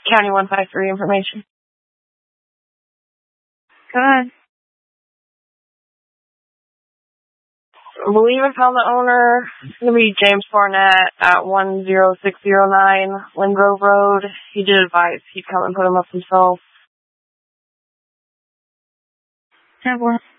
County 153 information. Go ahead. I believe I found the owner. It's going to be James Barnett at 10609 Lingrove Road. He did advise he'd come and put him up himself. 10-4.